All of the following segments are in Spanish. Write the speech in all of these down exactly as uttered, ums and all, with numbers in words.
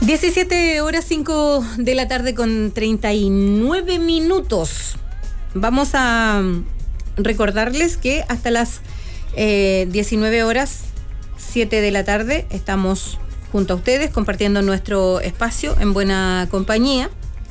diecisiete horas cinco de la tarde con treinta y nueve minutos. Vamos a recordarles que hasta las eh, diecinueve horas siete de la tarde estamos junto a ustedes compartiendo nuestro espacio en buena compañía.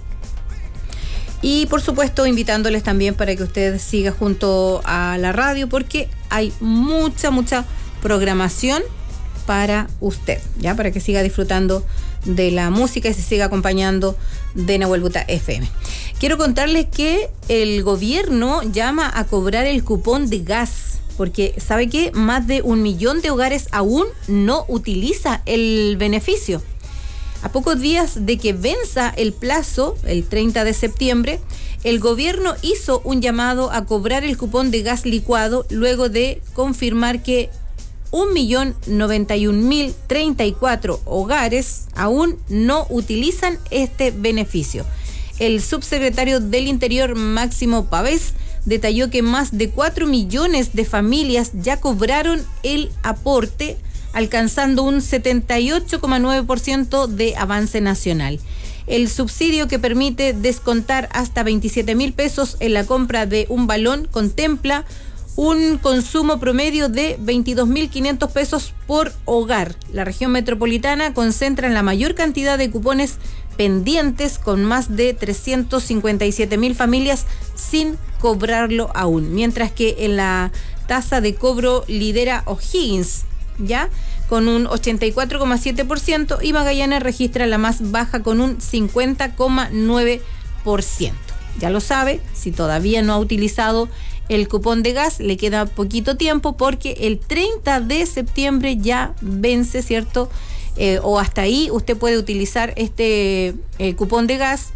Y por supuesto invitándoles también para que usted siga junto a la radio porque hay mucha, mucha programación para usted, ya, para que siga disfrutando de la música y se siga acompañando de Nahuel Buta F M. Quiero contarles que el gobierno llama a cobrar el cupón de gas, porque ¿sabe qué? Más de un millón de hogares aún no utiliza el beneficio. A pocos días de que venza el plazo, el treinta de septiembre, el gobierno hizo un llamado a cobrar el cupón de gas licuado luego de confirmar que un millón noventa y un mil treinta y cuatro hogares aún no utilizan este beneficio. El subsecretario del Interior, Máximo Pavés, detalló que más de cuatro millones de familias ya cobraron el aporte, alcanzando un setenta y ocho coma nueve por ciento de avance nacional. El subsidio, que permite descontar hasta veintisiete mil pesos en la compra de un balón, contempla un consumo promedio de veintidós mil quinientos pesos por hogar. La región metropolitana concentra la mayor cantidad de cupones pendientes, con más de trescientos cincuenta y siete mil familias sin cobrarlo aún, mientras que en la tasa de cobro lidera O'Higgins, ya con un ochenta y cuatro coma siete por ciento, y Magallanes registra la más baja con un cincuenta coma nueve por ciento. Ya lo sabe, si todavía no ha utilizado el cupón de gas, le queda poquito tiempo porque el treinta de septiembre ya vence, ¿cierto? Eh, o hasta ahí usted puede utilizar este eh, cupón de gas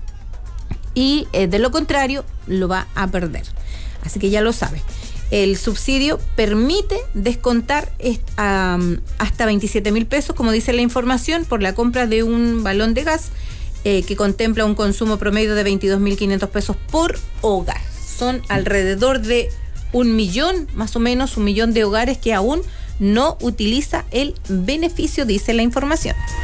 y eh, de lo contrario lo va a perder. Así que ya lo sabe. El subsidio permite descontar um, hasta veintisiete mil pesos, como dice la información, por la compra de un balón de gas eh, que contempla un consumo promedio de veintidós mil quinientos pesos por hogar. Son alrededor de un millón, más o menos un millón de hogares que aún no utiliza el beneficio, dice la información.